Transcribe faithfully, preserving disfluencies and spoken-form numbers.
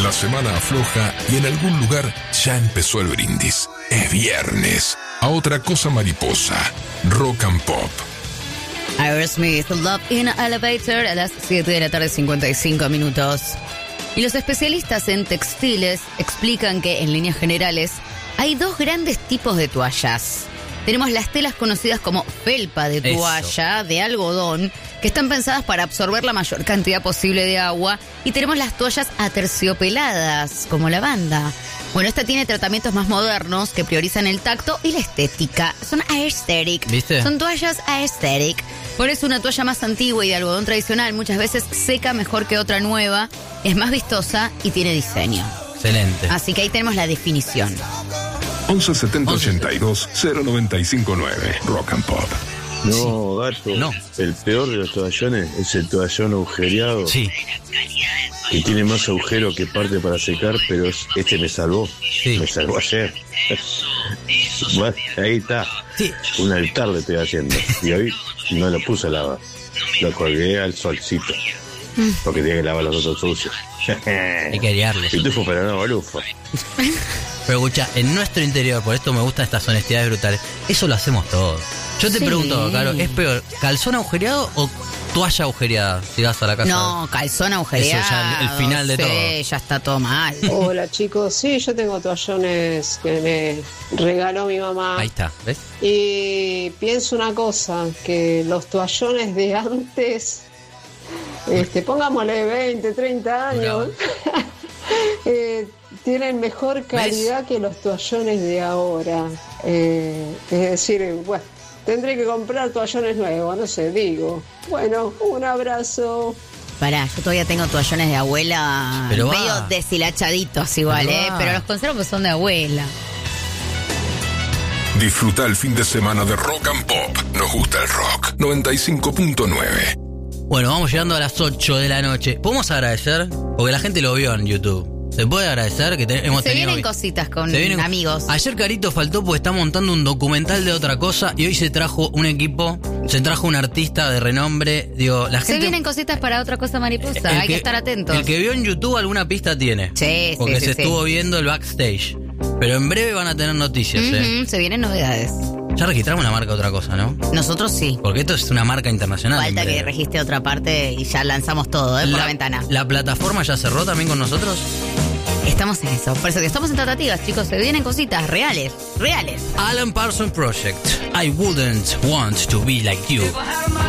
La semana afloja y en algún lugar ya empezó el brindis. Es viernes. A otra cosa mariposa. Rock and Pop. Aerosmith, Love in Elevator, a las siete de la tarde, cincuenta y cinco minutos. Y los especialistas en textiles explican que, en líneas generales, hay dos grandes tipos de toallas. Tenemos las telas conocidas como felpa de toalla, Eso. de algodón, que están pensadas para absorber la mayor cantidad posible de agua. Y tenemos las toallas aterciopeladas, como lavanda. Bueno, esta tiene tratamientos más modernos que priorizan el tacto y la estética. Son aesthetic. ¿Viste? Son toallas aesthetic. Por eso una toalla más antigua y de algodón tradicional muchas veces seca mejor que otra nueva, es más vistosa y tiene diseño. Excelente. Así que ahí tenemos la definición. once setenta ochenta y dos cero noventa y cinco nueve Rock and Pop. No, gato. No. El peor de los toallones es el toallón agujereado. Sí. Que tiene más agujero que parte para secar, pero este me salvó. Sí. Me salvó ayer. Bueno, ahí está. Sí. Un altar le estoy haciendo. Y hoy no lo puse a lavar. Lo colgué al solcito. Porque tiene que lavar los otros sucios. Hay que airearlos. Pitufo para una balufa. Pero escucha, en nuestro interior, por esto me gustan estas honestidades brutales, eso lo hacemos todos. Yo te Sí. pregunto, Caro, ¿es peor calzón agujereado o toalla agujereada si vas a la casa? No, calzón agujereado. Eso ya el final de sí, todo. ya está todo mal. Hola chicos, sí, yo tengo toallones que me regaló mi mamá. Ahí está, ¿ves? Y pienso una cosa, que los toallones de antes, este, pongámosle veinte, treinta años, eh, tienen mejor calidad ¿Ves? que los toallones de ahora. Eh, es decir, bueno, tendré que comprar toallones nuevos, no sé, digo. Bueno, un abrazo. Pará, yo todavía tengo toallones de abuela Pero medio va. deshilachaditos igual, Pero ¿eh? va. Pero los conservo porque son de abuela. Disfruta el fin de semana de Rock and Pop. Nos gusta el rock. noventa y cinco punto nueve. Bueno, vamos llegando a las ocho de la noche. ¿Podemos agradecer? Porque la gente lo vio en YouTube. ¿Se puede agradecer que te- hemos Se tenido... vienen cositas con Se vienen- amigos. Ayer Carito faltó porque está montando un documental de otra cosa y hoy se trajo un equipo, se trajo un artista de renombre. Digo, la Se gente... vienen cositas para otra cosa mariposa, el hay que, estar atentos. El que vio en YouTube alguna pista tiene. Sí, Porque sí, se sí, estuvo sí. viendo el backstage. Pero en breve van a tener noticias, ¿eh? Ujú, se vienen novedades. Ya registramos la marca de otra cosa, ¿no? Nosotros sí. Porque esto es una marca internacional. Falta en que breve. registre otra parte y ya lanzamos todo, ¿eh? Por la ventana. ¿La plataforma ya cerró también con nosotros? Estamos en eso. Por eso que estamos en tratativas, chicos. Se vienen cositas reales. Reales. Alan Parsons Project. I wouldn't want to be like you.